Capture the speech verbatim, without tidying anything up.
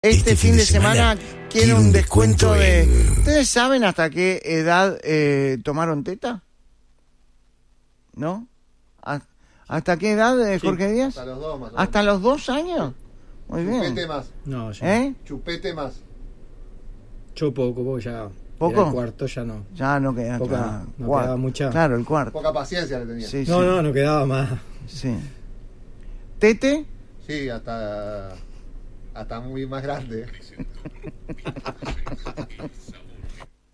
Este, este fin de semana, semana quiero un descuento, descuento de... En... ¿Ustedes saben hasta qué edad eh, tomaron teta? ¿No? ¿Hasta qué edad, eh, Jorge sí, Díaz? Hasta los dos, más o menos. ¿Hasta los dos años? Sí. Muy bien. Chupete más. No, yo ¿Eh? Chupete más. Yo poco, poco ya. ¿Poco? El cuarto ya no. Ya no queda. Poca, claro. no quedaba mucha. Claro, el cuarto. Poca paciencia le tenía. Sí, no, sí. no, no quedaba más. Sí. ¿Tete? Sí, hasta... hasta muy más grande.